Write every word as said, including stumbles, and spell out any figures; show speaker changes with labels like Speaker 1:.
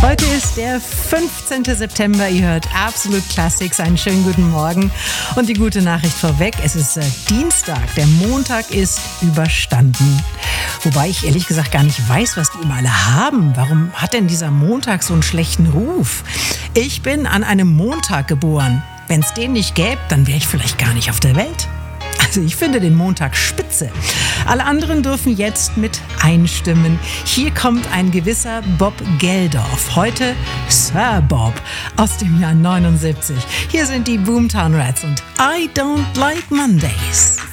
Speaker 1: Heute ist der fünfzehnten September. Ihr hört Absolute Classics. Einen schönen guten Morgen. Und die gute Nachricht vorweg, es ist äh, Dienstag. Der Montag ist überstanden. Wobei ich ehrlich gesagt gar nicht weiß, was die immer alle haben. Warum hat denn dieser Montag so einen schlechten Ruf? Ich bin an einem Montag geboren. Wenn es den nicht gäbe, dann wäre ich vielleicht gar nicht auf der Welt. Also ich finde den Montag spitze. Alle anderen dürfen jetzt mit einstimmen. Hier kommt ein gewisser Bob Geldof, heute Sir Bob aus dem Jahr neunundsiebzig. Hier sind die Boomtown Rats und I Don't Like Mondays.